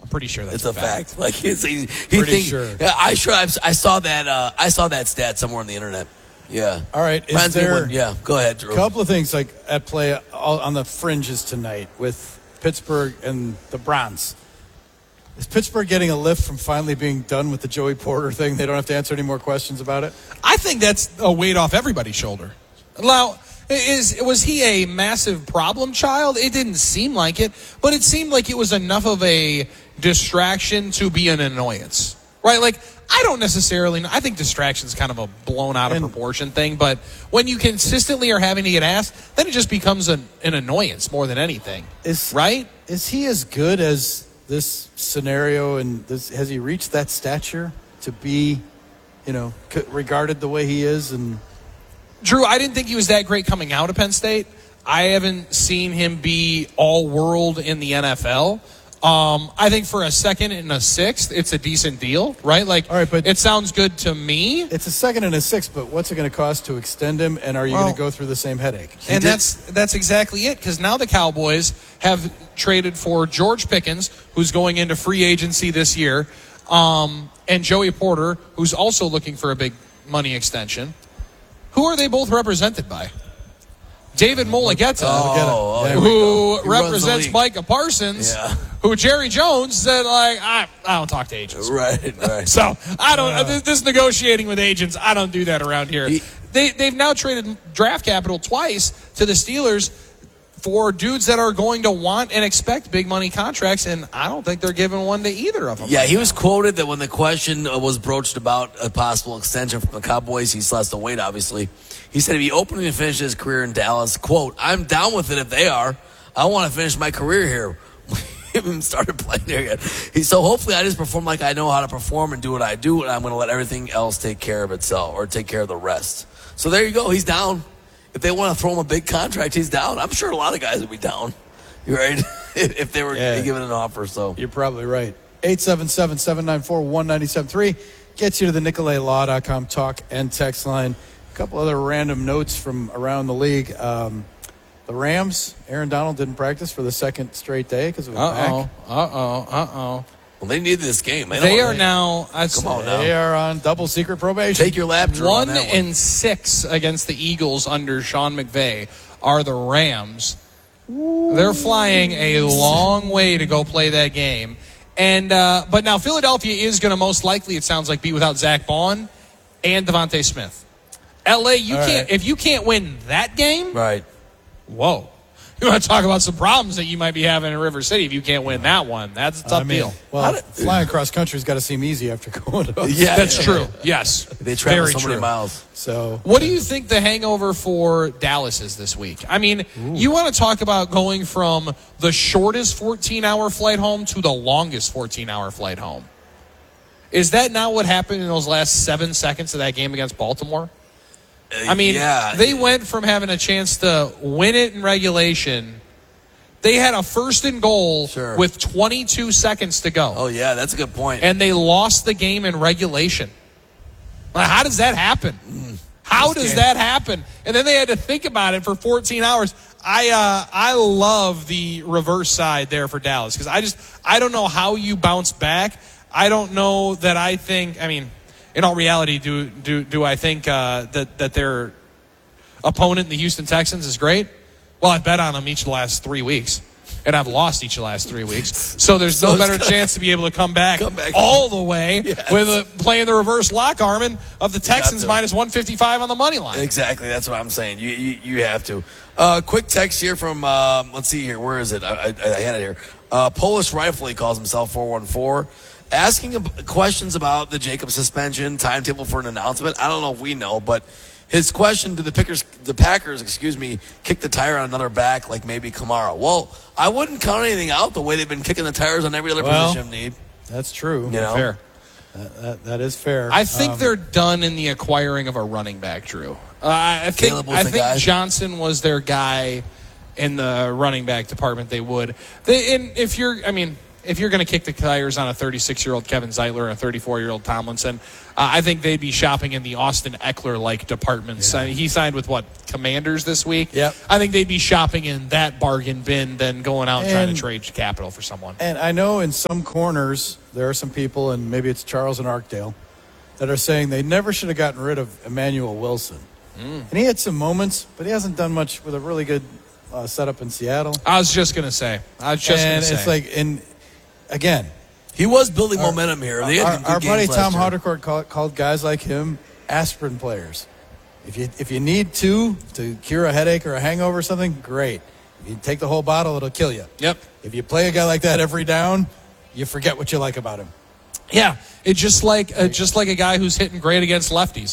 pretty sure that's It's a fact. Like he Pretty sure. Yeah, I saw that. I saw that stat somewhere on the internet. Yeah. All right. Reminds me when- yeah. Go ahead, A Drew. couple of things like at play on the fringes tonight with Pittsburgh and the Browns. Is Pittsburgh getting a lift from finally being done with the Joey Porter thing? They don't have to answer any more questions about it? I think that's a weight off everybody's shoulder. Now, was he a massive problem child? It didn't seem like it, but it seemed like it was enough of a distraction to be an annoyance, right? Like, I think distraction is kind of a blown out of proportion thing, but when you consistently are having to get asked, then it just becomes an annoyance more than anything, right? Is he as good as this scenario, and has he reached that stature to be, regarded the way he is? And Drew, I didn't think he was that great coming out of Penn State. I haven't seen him be all-world in the NFL. I think for a second and a sixth, it's a decent deal, right? Like, all right, but it sounds good to me. It's a second and a sixth, but what's it going to cost to extend him, and are you going to go through the same headache? And that's exactly it, because now the Cowboys have traded for George Pickens, who's going into free agency this year, and Joey Porter, who's also looking for a big money extension. Who are they both represented by? David Mulligetta, who represents Micah Parsons, who Jerry Jones said, I don't talk to agents. Right. So I don't. This negotiating with agents, I don't do that around here. They've now traded draft capital twice to the Steelers for dudes that are going to want and expect big money contracts, and I don't think they're giving one to either of them. Yeah, he was quoted that when the question was broached about a possible extension from the Cowboys, he still has to wait, obviously. He said if he opened to finish his career in Dallas, quote, I'm down with it if they are. I want to finish my career here. He haven't started playing there yet. So hopefully I just perform like I know how to perform and do what I do, and I'm going to let everything else take care of itself or take care of the rest. So there you go. He's down. If they want to throw him a big contract, he's down. I'm sure a lot of guys would be down, right? if they were given an offer. So you're probably right. 877-794-1973 gets you to the NicoletLaw.com talk and text line. A couple other random notes from around the league. The Rams, Aaron Donald didn't practice for the second straight day because of his back. Well, they need this game. They are now. Come on now. They are on double secret probation. Take your lap, Drew, 1-6 against the Eagles under Sean McVay are the Rams. They're flying a long way to go play that game. And but now Philadelphia is going to most likely, it sounds like, be without Zach Bond and Devontae Smith. LA, if you can't win that game, right? Whoa. You want to talk about some problems that you might be having in River City if you can't win that one. That's a tough deal. Well, flying across country's got to seem easy after going to that's true. Yes. They travel so many miles. So, what do you think the hangover for Dallas is this week? I mean, you want to talk about going from the shortest 14-hour flight home to the longest 14-hour flight home. Is that not what happened in those last 7 seconds of that game against Baltimore? I mean, they went from having a chance to win it in regulation. They had a first and goal with 22 seconds to go. Oh, yeah, that's a good point. And they lost the game in regulation. How does that happen? How does that happen? And then they had to think about it for 14 hours. I love the reverse side there for Dallas because I don't know how you bounce back. I don't know that I think, I mean, in all reality, do I think that their opponent, the Houston Texans, is great? Well, I've bet on them each of the last 3 weeks, and I've lost each of the last 3 weeks. So there's no better chance to be able to come back all the way with playing the reverse lock, Armin, of the Texans minus 155 on the money line. Exactly. That's what I'm saying. You have to. Quick text here from, let's see here. Where is it? I had it here. Polish Rifle, he calls himself 414. Asking questions about the Jacobs suspension, timetable for an announcement. I don't know if we know, but his question to the Packers, kick the tire on another back like maybe Kamara. Well, I wouldn't count anything out the way they've been kicking the tires on every other position of need. That's true. You know? Fair. That is fair. I think they're done in the acquiring of a running back, Drew. I think Johnson was their guy in the running back department. They would. if you're going to kick the tires on a 36-year-old Kevin Zeitler or a 34-year-old Tomlinson, I think they'd be shopping in the Austin Eckler-like departments. Yeah. He signed with, Commanders this week? Yep. I think they'd be shopping in that bargain bin than going out and trying to trade capital for someone. And I know in some corners there are some people, and maybe it's Charles and Arkdale, that are saying they never should have gotten rid of Emmanuel Wilson. And he had some moments, but he hasn't done much with a really good setup in Seattle. I was just going to say. It's like, again, He was building momentum here. They had our good buddy games Tom last year. Haudricourt called guys like him aspirin players. If you need to cure a headache or a hangover or something, great. If you take the whole bottle, it'll kill you. Yep. If you play a guy like that every down, you forget what you like about him. Yeah, it's just like a guy who's hitting great against lefties.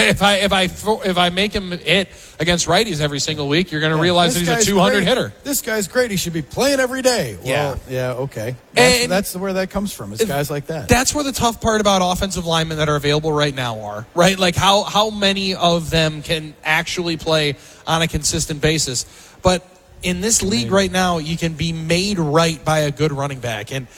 If I make him hit against righties every single week, you're going to realize that he's a 200 hitter. This guy's great. He should be playing every day. Well, yeah, okay. That's where that comes from. Is guys like that. That's where the tough part about offensive linemen that are available right now are, right? Like how many of them can actually play on a consistent basis. But in this league right now, you can be made right by a good running back. And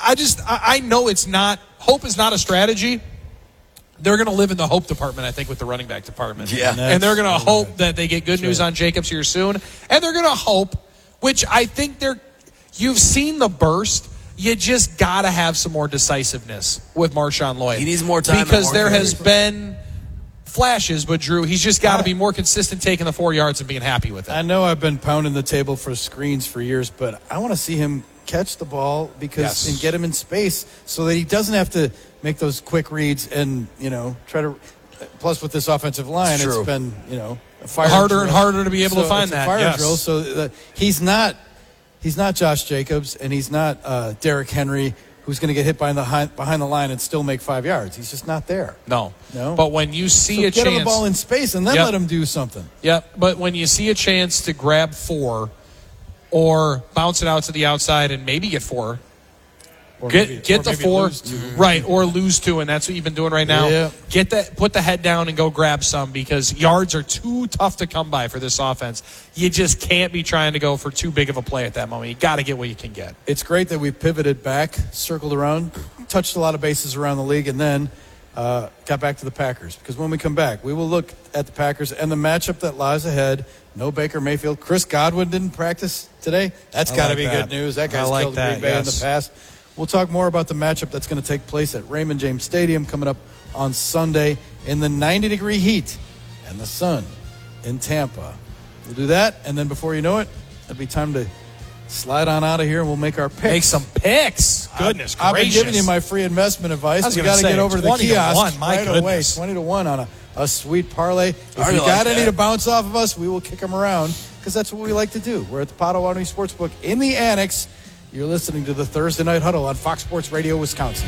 I know hope is not a strategy. They're going to live in the hope department, I think, with the running back department. Yeah. And they're going to hope that they get good news on Jacobs here soon. And they're going to hope, which I think you've seen the burst. You just got to have some more decisiveness with Marshawn Lloyd. He needs more time. Because there has been flashes, but Drew, he's just got to be more consistent taking the 4 yards and being happy with it. I know I've been pounding the table for screens for years, but I want to see him catch the ball and get him in space so that he doesn't have to make those quick reads and, try to. Plus, with this offensive line, it's been, a fire harder drill. and harder to be able to find that. Fire drill. So he's not Josh Jacobs and he's not Derrick Henry, who's going to get hit behind the line and still make 5 yards. He's just not there. No. But when you see a get chance, him the ball in space and then let him do something. Yep. But when you see a chance to grab 4 or bounce it out to the outside and maybe get 4, get the 4, right, or lose 2, and that's what you've been doing right now. Yeah. Put the head down and go grab some because yards are too tough to come by for this offense. You just can't be trying to go for too big of a play at that moment. You got to get what you can get. It's great that we pivoted back, circled around, touched a lot of bases around the league, and then got back to the Packers. Because when we come back, we will look at the Packers and the matchup that lies ahead. No Baker Mayfield. Chris Godwin didn't practice today. That's got to be good news. That guy's killed Green Bay in the past. We'll talk more about the matchup that's going to take place at Raymond James Stadium coming up on Sunday in the 90-degree heat and the sun in Tampa. We'll do that, and then before you know it, it'll be time to slide on out of here, and we'll make our picks. Make some picks. Goodness gracious. I've been giving you my free investment advice. We got to get over to the kiosk right away. 20-1 on a sweet parlay. If you got any to bounce off of us, we will kick them around because that's what we like to do. We're at the Potawatomi Sportsbook in the Annex. You're listening to the Thursday Night Huddle on Fox Sports Radio Wisconsin.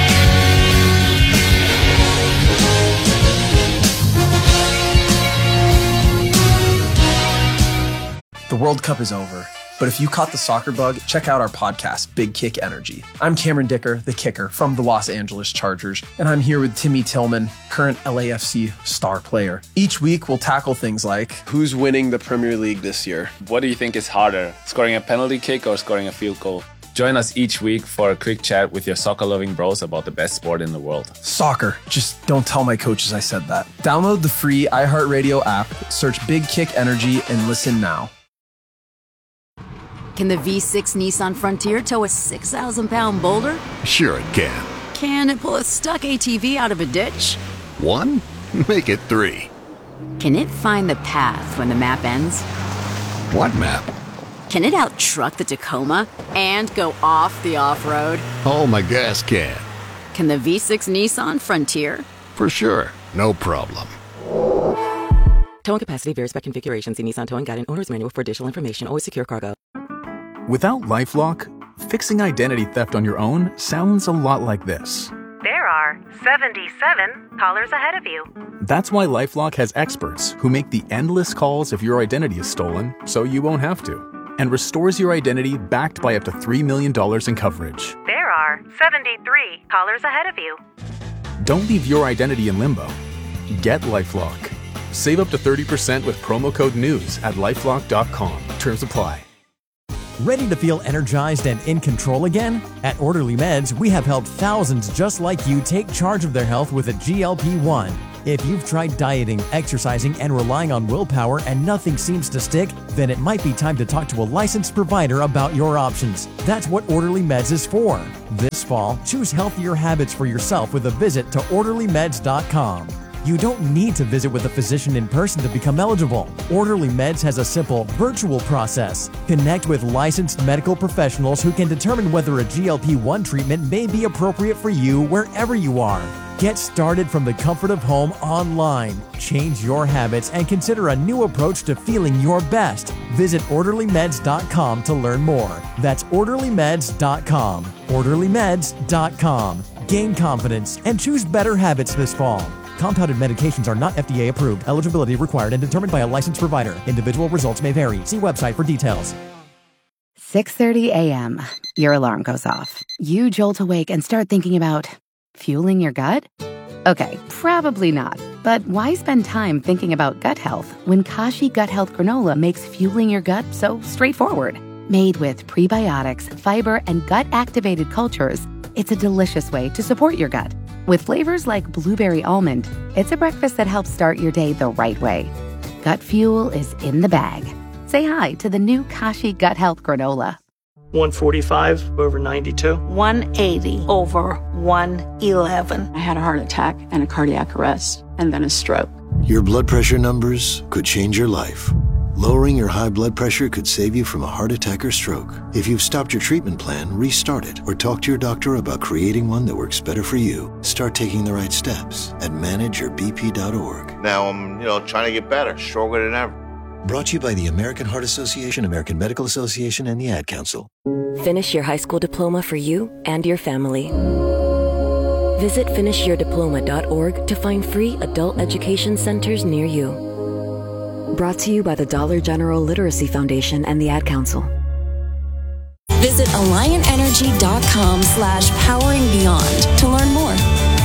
The World Cup is over, but if you caught the soccer bug, check out our podcast, Big Kick Energy. I'm Cameron Dicker, the kicker from the Los Angeles Chargers, and I'm here with Timmy Tillman, current LAFC star player. Each week, we'll tackle things like, who's winning the Premier League this year? What do you think is harder, scoring a penalty kick or scoring a field goal? Join us each week for a quick chat with your soccer-loving bros about the best sport in the world. Soccer. Just don't tell my coaches I said that. Download the free iHeartRadio app, search Big Kick Energy, and listen now. Can the V6 Nissan Frontier tow a 6,000-pound boulder? Sure it can. Can it pull a stuck ATV out of a ditch? 1? Make it 3. Can it find the path when the map ends? What map? Can it out-truck the Tacoma and go off the off-road? Oh, my gas can. Can the V6 Nissan Frontier? For sure. No problem. Towing capacity varies by configuration. See Nissan Towing Guide and Owner's Manual for additional information. Always secure cargo. Without LifeLock, fixing identity theft on your own sounds a lot like this. There are 77 callers ahead of you. That's why LifeLock has experts who make the endless calls if your identity is stolen, so you won't have to, and restores your identity backed by up to $3 million in coverage. There are 73 callers ahead of you. Don't leave your identity in limbo. Get LifeLock. Save up to 30% with promo code NEWS at LifeLock.com. Terms apply. Ready to feel energized and in control again? At Orderly Meds, we have helped thousands just like you take charge of their health with a GLP-1. If you've tried dieting, exercising, and relying on willpower and nothing seems to stick, then it might be time to talk to a licensed provider about your options. That's what Orderly Meds is for. This fall, choose healthier habits for yourself with a visit to OrderlyMeds.com. You don't need to visit with a physician in person to become eligible. Orderly Meds has a simple, virtual process. Connect with licensed medical professionals who can determine whether a GLP-1 treatment may be appropriate for you wherever you are. Get started from the comfort of home online. Change your habits and consider a new approach to feeling your best. Visit OrderlyMeds.com to learn more. That's OrderlyMeds.com. OrderlyMeds.com. Gain confidence and choose better habits this fall. Compounded medications are not FDA approved. Eligibility required and determined by a licensed provider. Individual results may vary. See website for details. 6:30 a.m. Your alarm goes off. You jolt awake and start thinking about fueling your gut? Okay, probably not. But why spend time thinking about gut health when Kashi Gut Health Granola makes fueling your gut so straightforward? Made with prebiotics, fiber, and gut-activated cultures, it's a delicious way to support your gut. With flavors like blueberry almond, it's a breakfast that helps start your day the right way. Gut fuel is in the bag. Say hi to the new Kashi Gut Health Granola. 145 over 92. 180 over 111. I had a heart attack and a cardiac arrest, and then a stroke. Your blood pressure numbers could change your life. Lowering your high blood pressure could save you from a heart attack or stroke. If you've stopped your treatment plan, restart it or talk to your doctor about creating one that works better for you. Start taking the right steps at manageyourbp.org. Now I'm, trying to get better, stronger than ever. Brought to you by the American Heart Association, American Medical Association, and the Ad Council. Finish your high school diploma for you and your family. Visit finishyourdiploma.org to find free adult education centers near you. Brought to you by the Dollar General Literacy Foundation and the Ad Council. Visit AlliantEnergy.com/poweringBeyond to learn more.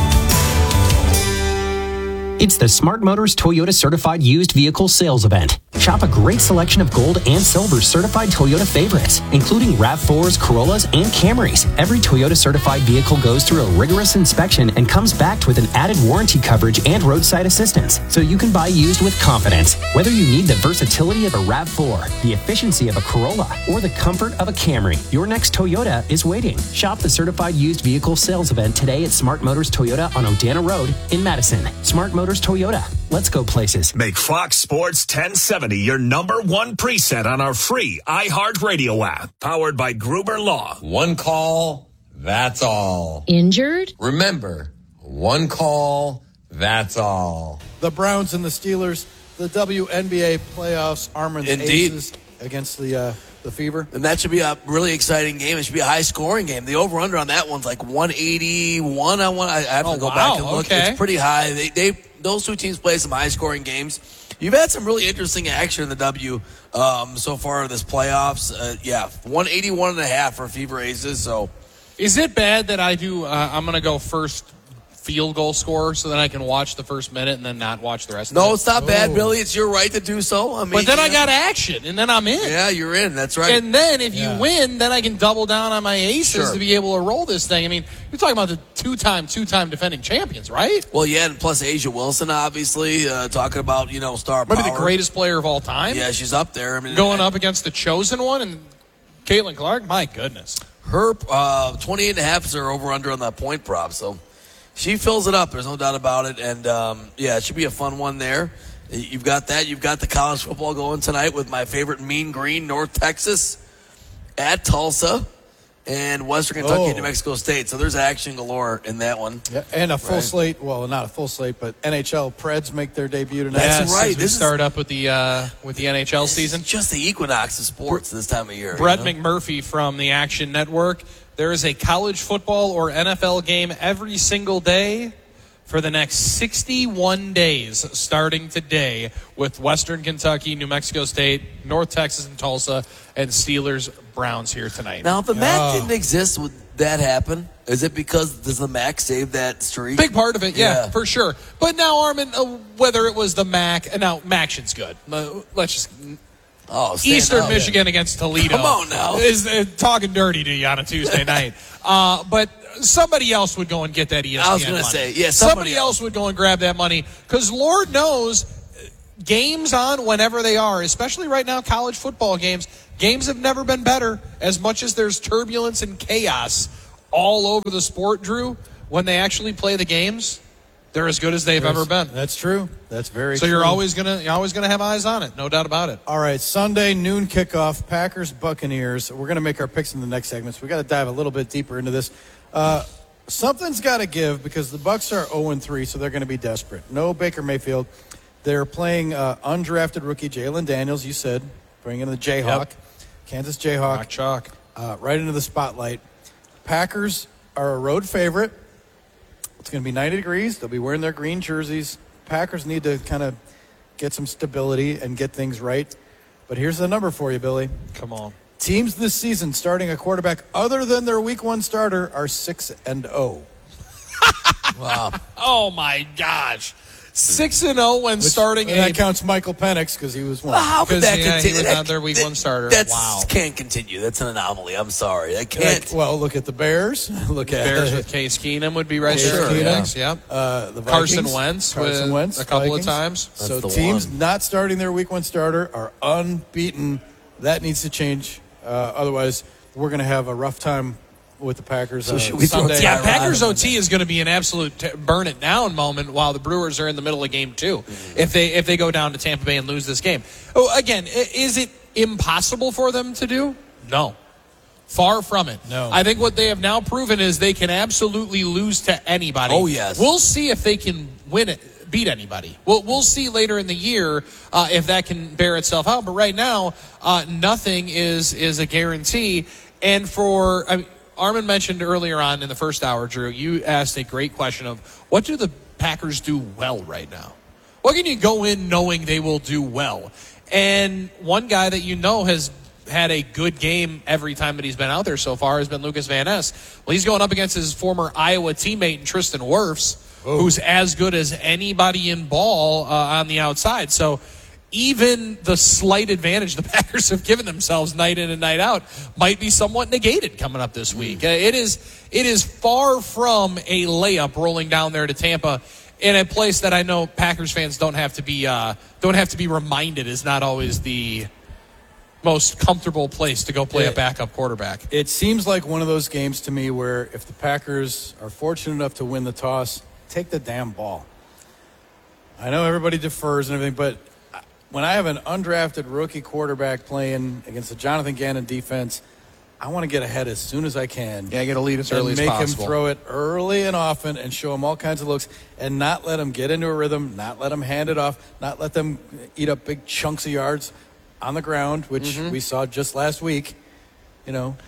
It's the Smart Motors Toyota Certified Used Vehicle Sales Event. Shop a great selection of gold and silver certified Toyota favorites, including RAV4s, Corollas, and Camrys. Every Toyota certified vehicle goes through a rigorous inspection and comes backed with an added warranty coverage and roadside assistance, so you can buy used with confidence. Whether you need the versatility of a RAV4, the efficiency of a Corolla, or the comfort of a Camry, your next Toyota is waiting. Shop the Certified Used Vehicle Sales Event today at Smart Motors Toyota on Odana Road in Madison. Smart Motors Toyota. Let's go places. Make Fox Sports 1070 your number one preset on our free iHeartRadio app, powered by Gruber Law. One call, that's all. Injured? Remember, one call, that's all. The Browns and the Steelers, the WNBA playoffs, Armin's Aces against the Fever. And that should be a really exciting game. It should be a high-scoring game. The over-under on that one's like 181. I have to go back and look. Okay. It's pretty high. Those two teams play some high-scoring games. You've had some really interesting action in the W so far in this playoffs. 181.5 for Fever Aces. So, is it bad that I do? I'm going to go first field goal scorer so that I can watch the first minute and then not watch the rest of it? No, it's not bad, Billy. It's your right to do so. But then I got action, and then I'm in. Yeah, you're in. That's right. And then if you win, then I can double down on my aces to be able to roll this thing. I mean, you're talking about the two-time defending champions, right? Well, yeah, and plus Asia Wilson, obviously, talking about, star power. Maybe the greatest player of all time. Yeah, she's up there. I mean, going up against the chosen one and Caitlin Clark. My goodness. Her 28.5 is her over-under on that point prop, so she fills it up. There's no doubt about it. And, it should be a fun one there. You've got that. You've got the college football going tonight with my favorite Mean Green, North Texas, at Tulsa, and Western Kentucky, New Mexico State. So there's action galore in that one. Yeah, and a full slate. Well, not a full slate, but NHL Preds make their debut tonight. That's right. This start up with the NHL season. Just the equinox of sports this time of year. Brett McMurphy from the Action Network. There is a college football or NFL game every single day for the next 61 days, starting today with Western Kentucky, New Mexico State, North Texas, and Tulsa, and Steelers-Browns here tonight. Now, if the MAC didn't exist, would that happen? Is it because does the MAC save that streak? Big part of it, yeah, for sure. But now, Armin, whether it was the MAC, now, MACtion's good. Let's just Eastern out. Michigan against Toledo. Come on now. Is talking dirty to you on a Tuesday night. But somebody else would go and get that ESPN I was going to money. say, yeah, somebody else would go and grab that money because Lord knows games on whenever they are, especially right now, college football games. Games have never been better. As much as there's turbulence and chaos all over the sport, Drew, when they actually play the games, they're as good as they've ever been. That's true. That's very so true. you're always gonna have eyes on it, no doubt about it. All right, Sunday noon kickoff, Packers Buccaneers. We're gonna make our picks in the next segments. We got to dive a little bit deeper into this. Something's got to give because the Bucs are 0-3, so they're going to be desperate. No Baker Mayfield. They're playing undrafted rookie Jalen Daniels. You said bring in the Jayhawk, Kansas Jayhawk, Rock chalk, right into the spotlight. Packers are a road favorite. It's going to be 90 degrees. They'll be wearing their green jerseys. Packers need to kind of get some stability and get things right. But here's the number for you, Billy. Come on. Teams this season starting a quarterback other than their week 1 starter are 6-0. Wow. Oh, my gosh. 6-0 when starting that counts Michael Penix because he was one. Well, how could that continue? He was not their week 1 starter. That wow. can't continue. That's an anomaly. I'm sorry. That can't. Well, look at the Bears. Look at Bears with Case Keenum would be right there. Keenum. Yep. The Vikings, Carson Wentz a couple Vikings. of times. So teams not starting their week 1 starter are unbeaten. That needs to change. Otherwise, we're going to have a rough time with the Packers. Sunday. Yeah, Packers OT is going to be an absolute burn it down moment while the Brewers are in the middle of game 2. If they go down to Tampa Bay and lose this game. Oh, again, is it impossible for them to do? No. Far from it. No. I think what they have now proven is they can absolutely lose to anybody. Oh, yes. We'll see if they can beat anybody. We'll see later in the year if that can bear itself out. But right now, nothing is a guarantee. And Armin mentioned earlier on in the first hour, Drew, you asked a great question of what do the Packers do well right now? What can you go in knowing they will do well? And one guy that you know has had a good game every time that he's been out there so far has been Lucas Van Ness. Well, he's going up against his former Iowa teammate, Tristan Wirfs, who's as good as anybody in ball on the outside. So even the slight advantage the Packers have given themselves night in and night out might be somewhat negated coming up this week. It is far from a layup rolling down there to Tampa in a place that I know Packers fans don't have to be reminded is not always the most comfortable place to go play a backup quarterback. It seems like one of those games to me where if the Packers are fortunate enough to win the toss, take the damn ball. I know everybody defers and everything, but when I have an undrafted rookie quarterback playing against a Jonathan Gannon defense, I want to get ahead as soon as I can. Yeah, get a lead as early as possible. Make him throw it early and often and show him all kinds of looks and not let him get into a rhythm, not let him hand it off, not let them eat up big chunks of yards on the ground, which we saw just last week. You know,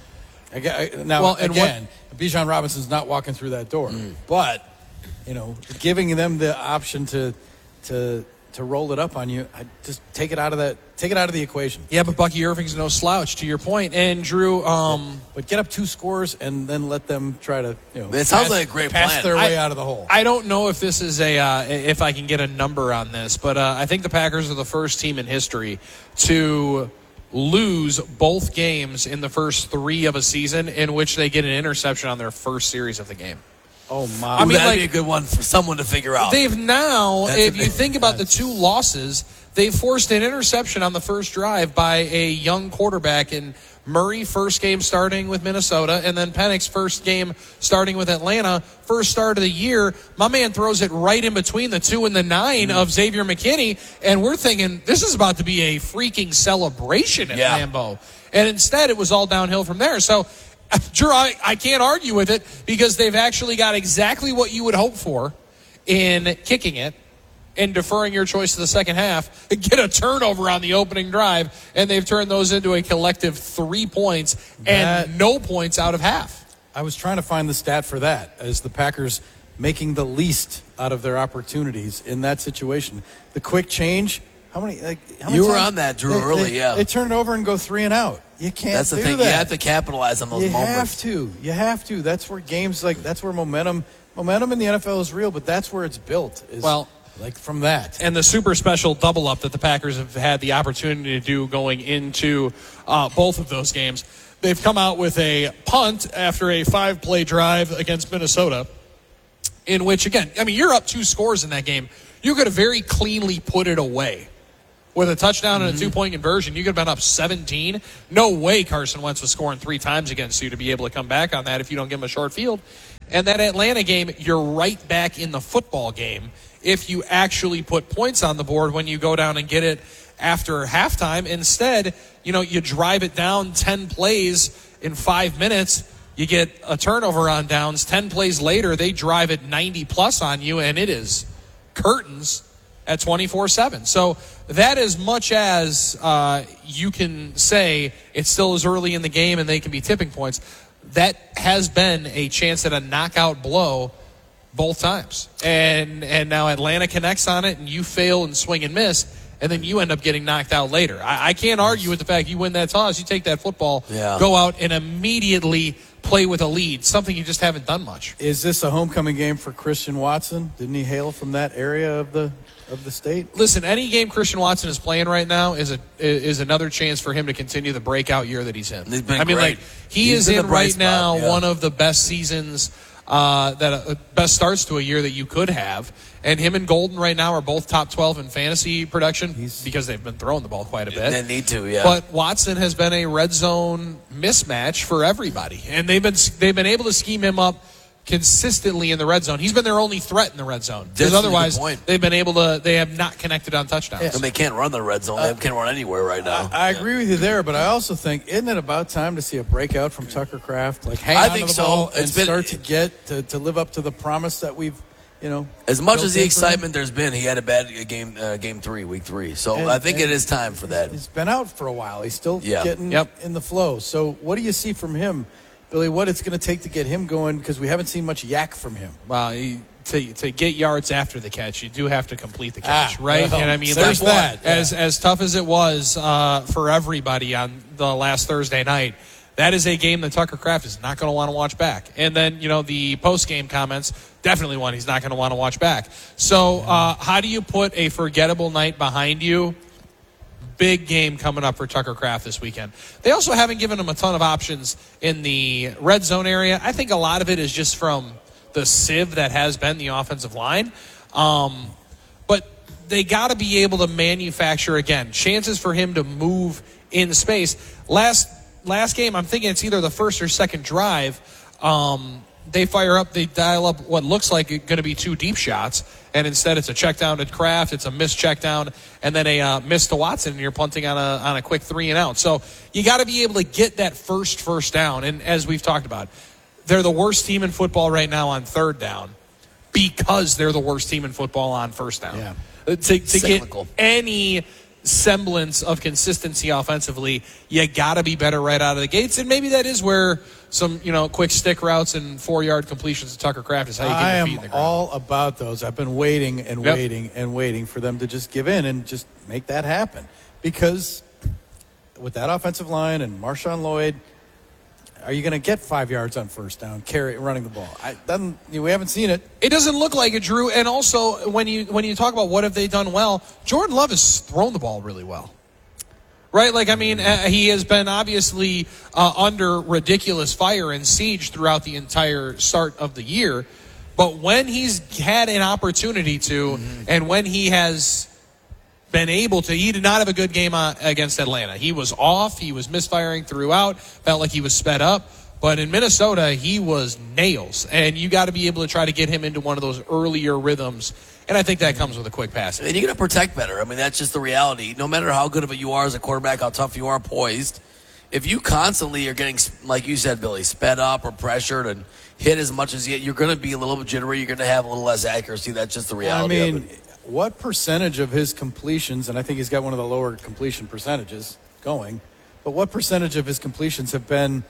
Bijan Robinson's not walking through that door, but you know, giving them the option to roll it up on you, I just take it out of the equation. Yeah, but Bucky Irving's no slouch, to your point. And Drew, but get up 2 scores and then let them try to, it sounds like a great pass plan. Their way out of the hole. I don't know if this is if I can get a number on this, but I think the Packers are the first team in history to lose both games in the first 3 of a season in which they get an interception on their first series of the game. Oh, my. I mean, that'd be a good one for someone to figure out. They've now, if you think about the 2 losses, they've forced an interception on the first drive by a young quarterback in Murray, first game starting with Minnesota, and then Penix, first game starting with Atlanta, first start of the year. My man throws it right in between the 2 and the 9 of Xavier McKinney, and we're thinking this is about to be a freaking celebration at Lambeau. And instead, it was all downhill from there. So, Drew, I can't argue with it because they've actually got exactly what you would hope for in kicking it and deferring your choice to the second half, get a turnover on the opening drive, and they've turned those into a collective 3 points and no points out of half. I was trying to find the stat for that as the Packers making the least out of their opportunities in that situation. The quick change, how many you were on that, Drew, early, They turn it over and go 3 and out. You can't That's the do thing. that. You have to capitalize on those moments. You have to. That's where games that's where momentum in the NFL is real, but that's where it's built. Like from that. And the super special double up that the Packers have had the opportunity to do going into both of those games. They've come out with a punt after a 5-play drive against Minnesota, in which, again, I mean, you're up 2 scores in that game. You could have very cleanly put it away. With a touchdown and a 2-point conversion, you could have been up 17. No way Carson Wentz was scoring 3 times against you to be able to come back on that if you don't give him a short field. And that Atlanta game, you're right back in the football game if you actually put points on the board when you go down and get it after halftime. Instead, you drive it down 10 plays in 5 minutes. You get a turnover on downs. 10 plays later, they drive it 90-plus on you, and it is curtains at 24/7. So that as much as you can say it still is early in the game and they can be tipping points, that has been a chance at a knockout blow both times. And now Atlanta connects on it, and you fail and swing and miss, and then you end up getting knocked out later. I can't argue with the fact you win that toss, you take that football, go out and immediately play with a lead, something you just haven't done much. Is this a homecoming game for Christian Watson? Didn't he hail from that area of the state? Listen, any game Christian Watson is playing right now is another chance for him to continue the breakout year that he's in. He's been great. He's in right now one of the best seasons, best starts to a year that you could have. And him and Golden right now are both top 12 in fantasy production because they've been throwing the ball quite a bit. They need to, yeah. But Watson has been a red zone mismatch for everybody, and they've been able to scheme him up consistently in the red zone. He's been their only threat in the red zone. Because otherwise, they have not connected on touchdowns. Yeah. And they can't run the red zone. They can't run anywhere right now. I agree with you there, but I also think, isn't it about time to see a breakout from Tucker Kraft? Like, hang on to the ball and start to get to live up to the promise that we've, as much as the excitement there's been, he had a bad game 3, week 3. So I think it is time for that. He's been out for a while. He's still getting in the flow. So what do you see from him, Billy? What it's going to take to get him going, because we haven't seen much yak from him. Well, to get yards after the catch, you do have to complete the catch, right? Well, and I mean, there's that. As tough as it was for everybody on the last Thursday night, that is a game that Tucker Kraft is not going to want to watch back. And then, the post-game comments, definitely one he's not going to want to watch back. So how do you put a forgettable night behind you? Big game coming up for Tucker Kraft this weekend. They also haven't given him a ton of options in the red zone area. I think a lot of it is just from the sieve that has been the offensive line. But they got to be able to manufacture, again, chances for him to move in space. Last game, I'm thinking it's either the first or second drive. They dial up what looks like going to be 2 deep shots, and instead it's a check down to Kraft, it's a missed check down, and then a miss to Watson, and you're punting on a quick 3 and out. So you got to be able to get that first down, and as we've talked about, they're the worst team in football right now on third down because they're the worst team in football on first down. Yeah. To get any semblance of consistency offensively, you got to be better right out of the gates, and maybe that is where some quick stick routes and 4-yard completions to Tucker Kraft is how you get your feet in the ground. I am all about those. I've been waiting and waiting and waiting for them to just give in and just make that happen, because with that offensive line and Marshawn Lloyd, are you going to get 5 yards on first down, running the ball? We haven't seen it. It doesn't look like it, Drew. And also, when you talk about what have they done well, Jordan Love has thrown the ball really well. Right? He has been obviously under ridiculous fire and siege throughout the entire start of the year. But when he's had an opportunity to, and when he has been able to, he did not have a good game against Atlanta. He was off. He was misfiring throughout. Felt like he was sped up. But in Minnesota, he was nails. And you got to be able to try to get him into one of those earlier rhythms. And I think that comes with a quick pass. And you're going to protect better. I mean, that's just the reality. No matter how good of you are as a quarterback, how tough you are poised, if you constantly are getting, like you said, Billy, sped up or pressured and hit as much as you're going to be a little bit jittery. You're going to have a little less accuracy. That's just the reality of it. What percentage of his completions, and I think he's got one of the lower completion percentages going, but what percentage of his completions have been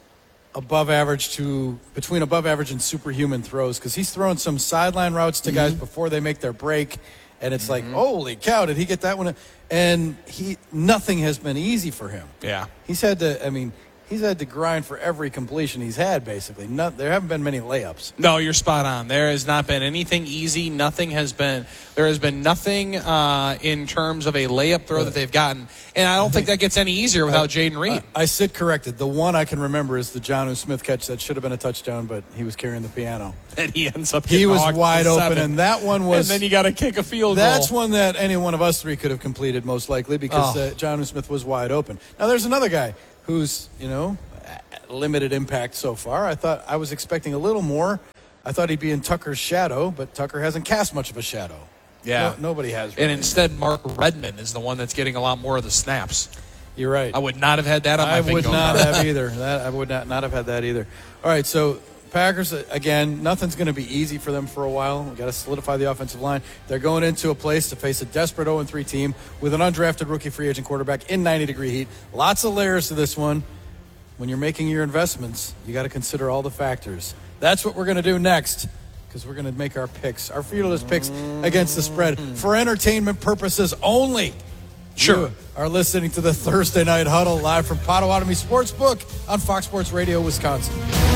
between above average and superhuman throws? Because he's throwing some sideline routes to guys before they make their break, and it's like, holy cow, did he get that one? And nothing has been easy for him. Yeah. He's had to he's had to grind for every completion he's had, basically. There haven't been many layups. No, you're spot on. There has not been anything easy. There has been nothing in terms of a layup throw that they've gotten. And I don't think that gets any easier without Jaden Reed. I sit corrected. The one I can remember is the Jonnu Smith catch that should have been a touchdown, but he was carrying the piano. And he ends up He was getting wide open, 7. and that one was... And then you got to kick a field goal. That's one that any one of us three could have completed, most likely, because Jonnu Smith was wide open. Now, there's another guy who's, limited impact so far. I was expecting a little more. I thought he'd be in Tucker's shadow, but Tucker hasn't cast much of a shadow. Yeah. Nobody has. Really. And instead, Mark Redmond is the one that's getting a lot more of the snaps. You're right. I would not have had that on my bingo card. I would not have either. I would not have had that either. All right, so Packers, again, nothing's going to be easy for them for a while. We've got to solidify the offensive line. They're going into a place to face a desperate 0-3 team with an undrafted rookie free agent quarterback in 90-degree heat. Lots of layers to this one. When you're making your investments, you got to consider all the factors. That's what we're going to do next, because we're going to make our picks, our fearless picks against the spread for entertainment purposes only. Sure. You are listening to the Thursday Night Huddle live from Potawatomi Sportsbook on Fox Sports Radio, Wisconsin.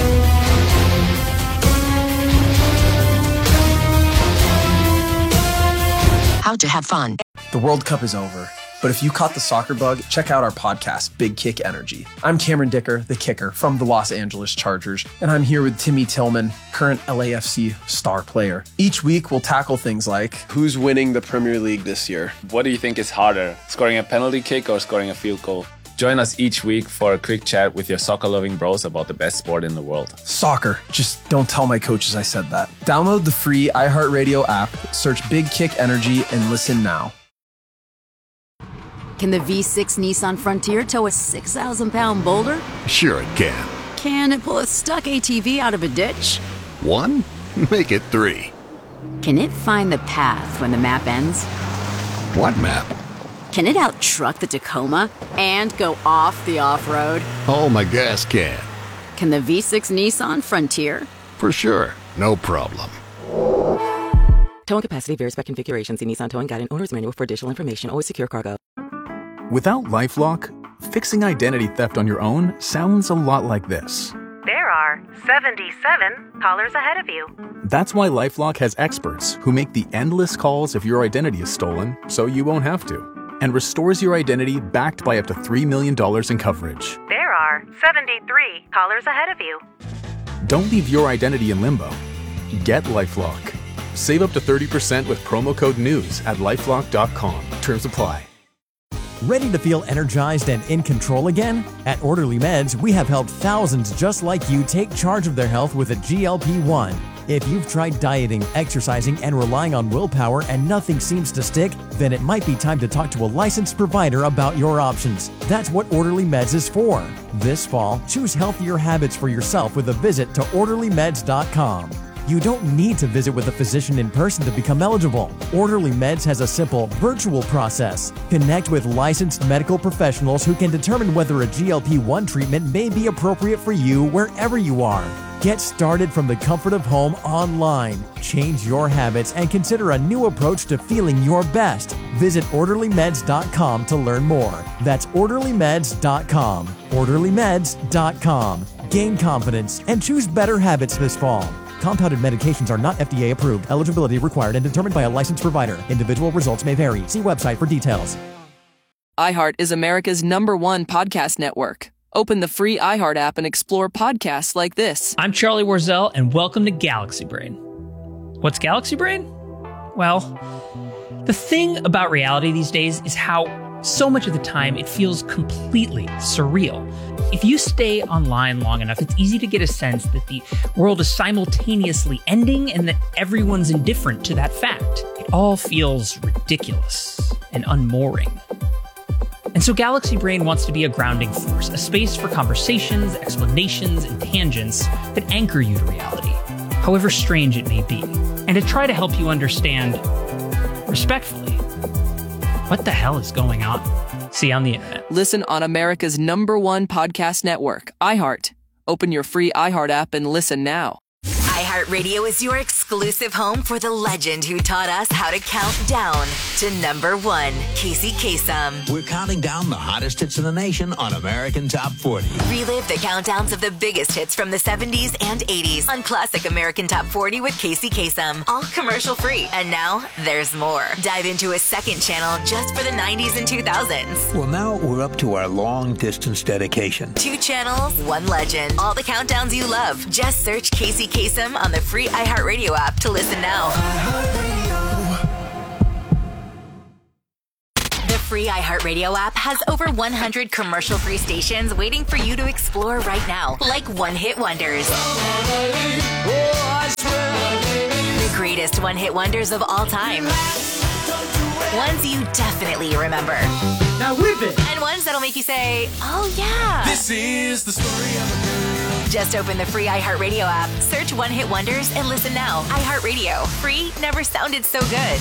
How to have fun. The World Cup is over, but if you caught the soccer bug, check out our podcast, Big Kick Energy. I'm Cameron Dicker, the kicker from the Los Angeles Chargers, and I'm here with Timmy Tillman, current LAFC star player. Each week, we'll tackle things like, who's winning the Premier League this year? What do you think is harder, scoring a penalty kick or scoring a field goal? Join us each week for a quick chat with your soccer-loving bros about the best sport in the world. Soccer. Just don't tell my coaches I said that. Download the free iHeartRadio app, search Big Kick Energy, and listen now. Can the V6 Nissan Frontier tow a 6,000-pound boulder? Sure it can. Can it pull a stuck ATV out of a ditch? 1? Make it 3. Can it find the path when the map ends? What map? Can it out-truck the Tacoma and go off the off-road? Oh, my gas can. Can the V6 Nissan Frontier? For sure. No problem. Towing capacity varies by configuration. See Nissan Towing Guide and Owner's Manual for additional information. Always secure cargo. Without LifeLock, fixing identity theft on your own sounds a lot like this. There are 77 callers ahead of you. That's why LifeLock has experts who make the endless calls if your identity is stolen, so you won't have to, and restores your identity backed by up to $3 million in coverage. There are 73 callers ahead of you. Don't leave your identity in limbo. Get LifeLock. Save up to 30% with promo code NEWS at LifeLock.com. Terms apply. Ready to feel energized and in control again? At Orderly Meds, we have helped thousands just like you take charge of their health with a GLP-1. If you've tried dieting, exercising, and relying on willpower and nothing seems to stick, then it might be time to talk to a licensed provider about your options. That's what Orderly Meds is for. This fall, choose healthier habits for yourself with a visit to OrderlyMeds.com. You don't need to visit with a physician in person to become eligible. Orderly Meds has a simple, virtual process. Connect with licensed medical professionals who can determine whether a GLP-1 treatment may be appropriate for you wherever you are. Get started from the comfort of home online. Change your habits and consider a new approach to feeling your best. Visit OrderlyMeds.com to learn more. That's OrderlyMeds.com. OrderlyMeds.com. Gain confidence and choose better habits this fall. Compounded medications are not FDA approved. Eligibility required and determined by a licensed provider. Individual results may vary. See website for details. iHeart is America's #1 podcast network. Open the free iHeart app and explore podcasts like this. I'm Charlie Warzel, and welcome to Galaxy Brain. What's Galaxy Brain? Well, the thing about reality these days is how so much of the time it feels completely surreal. If you stay online long enough, it's easy to get a sense that the world is simultaneously ending and that everyone's indifferent to that fact. It all feels ridiculous and unmooring. And so Galaxy Brain wants to be a grounding force, a space for conversations, explanations, and tangents that anchor you to reality, however strange it may be, and to try to help you understand, respectfully, what the hell is going on? See you on the internet. Listen on America's #1 podcast network, iHeart. Open your free iHeart app and listen now. iHeartRadio is your exclusive home for the legend who taught us how to count down to number one, Casey Kasem. We're counting down the hottest hits in the nation on American Top 40. Relive the countdowns of the biggest hits from the 70s and 80s on Classic American Top 40 with Casey Kasem. All commercial free. And now there's more. Dive into a second channel just for the 90s and 2000s. Well, now we're up to our long distance dedication. 2 channels, 1 legend. All the countdowns you love. Just search Casey Kasem on the free iHeartRadio app to listen now. The free iHeartRadio app has over 100 commercial-free stations waiting for you to explore right now, like one-hit wonders. The greatest one-hit wonders of all time. Ones you definitely remember. Now whip it! And ones that'll make you say, oh yeah. This is the story of a girl. Just open the free iHeartRadio app, search One Hit Wonders, and listen now. iHeartRadio. Free never sounded so good.